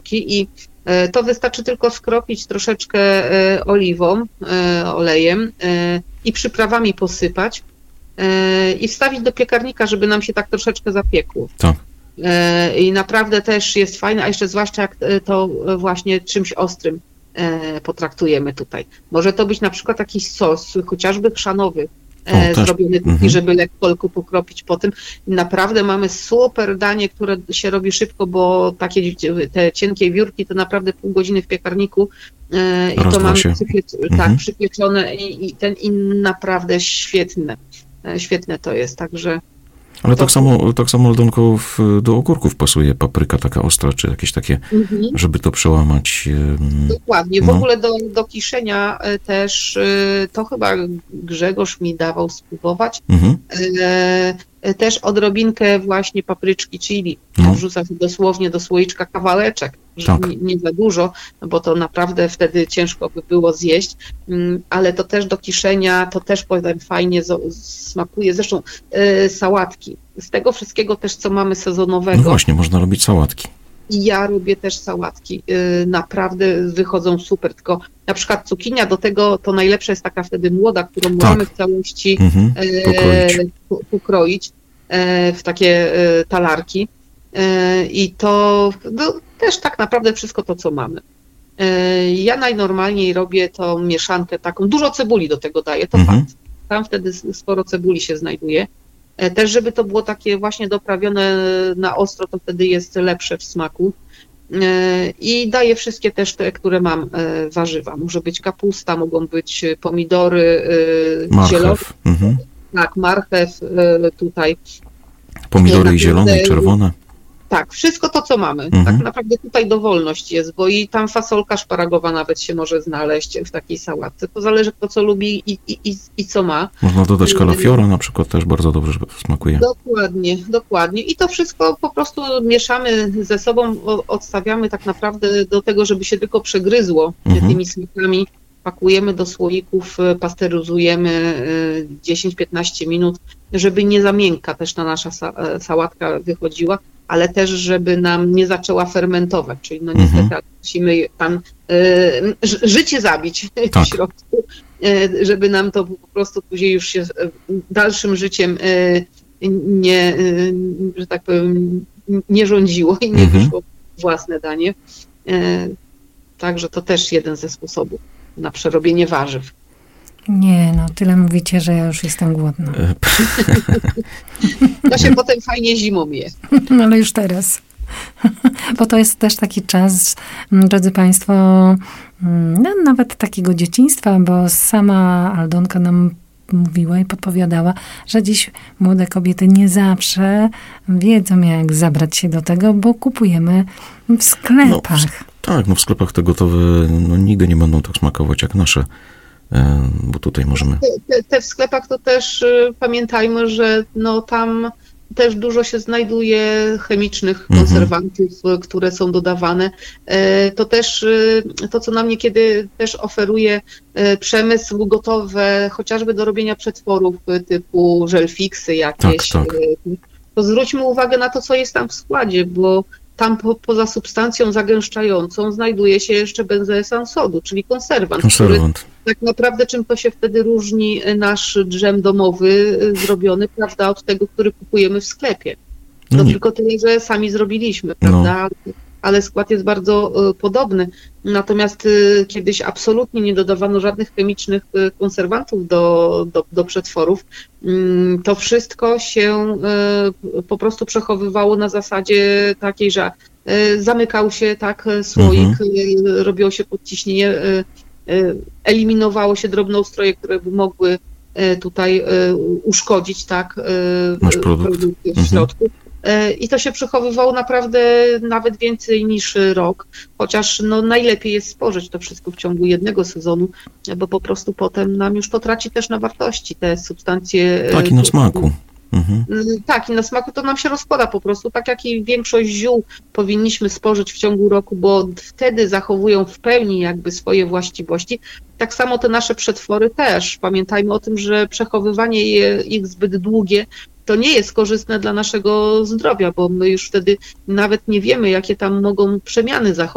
papryczki i to wystarczy tylko skropić troszeczkę olejem i przyprawami posypać i wstawić do piekarnika, żeby nam się tak troszeczkę zapiekło. Tak. I naprawdę też jest fajne, a jeszcze zwłaszcza jak to właśnie czymś ostrym potraktujemy tutaj. Może to być na przykład jakiś sos, chociażby chrzanowy, zrobiony taki, żeby lekko pokropić po tym. I naprawdę mamy super danie, które się robi szybko, bo takie te cienkie wiórki to naprawdę pół godziny w piekarniku i to mamy przypieczone i naprawdę świetne. Świetne to jest, także... Ale tak samo Aldonko, do ogórków pasuje papryka taka ostra, czy jakieś takie, żeby to przełamać. Dokładnie. W ogóle do kiszenia też, to chyba Grzegorz mi dawał spróbować, też odrobinkę właśnie papryczki chili. Wrzucam dosłownie do słoiczka kawałeczek, żeby nie za dużo, bo to naprawdę wtedy ciężko by było zjeść, ale to też do kiszenia, to też powiem fajnie smakuje. Zresztą sałatki. Z tego wszystkiego też, co mamy sezonowego. No właśnie, można robić sałatki. I ja robię też sałatki. Naprawdę wychodzą super, tylko na przykład cukinia do tego, to najlepsza jest taka wtedy młoda, którą możemy w całości pokroić w takie talarki. I to też tak naprawdę wszystko to, co mamy. Ja najnormalniej robię tą mieszankę taką, dużo cebuli do tego daję, to fakt. Tam wtedy sporo cebuli się znajduje. Też, żeby to było takie właśnie doprawione na ostro, to wtedy jest lepsze w smaku. I daję wszystkie też te, które mam warzywa. Może być kapusta, mogą być pomidory, zielone. Tak, marchew tutaj. Pomidory i zielone, i czerwone. Tak, wszystko to, co mamy. Tak naprawdę tutaj dowolność jest, bo i tam fasolka szparagowa nawet się może znaleźć w takiej sałatce. To zależy, kto co lubi i co ma. Można dodać kalafiora na przykład, też bardzo dobrze smakuje. Dokładnie. I to wszystko po prostu mieszamy ze sobą, odstawiamy tak naprawdę do tego, żeby się tylko przegryzło tymi smakami. Pakujemy do słoików, pasteryzujemy 10-15 minut, żeby nie za miękka też ta nasza sałatka wychodziła, ale też, żeby nam nie zaczęła fermentować, czyli no niestety musimy tam życie zabić w środku, żeby nam to po prostu później już się dalszym życiem nie, że tak powiem, nie rządziło i nie wyszło własne danie. Także to też jeden ze sposobów na przerobienie warzyw. Nie, no tyle mówicie, że ja już jestem głodna. To się potem fajnie zimą je. Ale już teraz. Bo to jest też taki czas, drodzy Państwo, no, nawet takiego dzieciństwa, bo sama Aldonka nam mówiła i podpowiadała, że dziś młode kobiety nie zawsze wiedzą, jak zabrać się do tego, bo kupujemy w sklepach. W sklepach te gotowe nigdy nie będą tak smakować jak nasze, bo tutaj możemy... Te w sklepach to też pamiętajmy, że tam też dużo się znajduje chemicznych konserwantów, które są dodawane. To też to, co nam niekiedy też oferuje przemysł, gotowe chociażby do robienia przetworów typu żelfiksy jakieś. To zwróćmy uwagę na to, co jest tam w składzie, bo tam poza substancją zagęszczającą znajduje się jeszcze benzoesan sodu, czyli konserwant. Który tak naprawdę czym to się wtedy różni nasz dżem domowy zrobiony, prawda, od tego, który kupujemy w sklepie. To tylko tyle, że sami zrobiliśmy, prawda? Ale skład jest bardzo podobny. Natomiast kiedyś absolutnie nie dodawano żadnych chemicznych konserwantów do przetworów. To wszystko się po prostu przechowywało na zasadzie takiej, że zamykał się słoik, robiło się podciśnienie, eliminowało się drobnoustroje, które by mogły tutaj uszkodzić produkty w środku. I to się przechowywało naprawdę nawet więcej niż rok, chociaż najlepiej jest spożyć to wszystko w ciągu jednego sezonu, bo po prostu potem nam już to traci też na wartości, te substancje. Tak, i na smaku. Tak, i na smaku to nam się rozkłada po prostu, tak jak i większość ziół powinniśmy spożyć w ciągu roku, bo wtedy zachowują w pełni jakby swoje właściwości. Tak samo te nasze przetwory też. Pamiętajmy o tym, że przechowywanie ich zbyt długie to nie jest korzystne dla naszego zdrowia, bo my już wtedy nawet nie wiemy, jakie tam mogą przemiany zachować.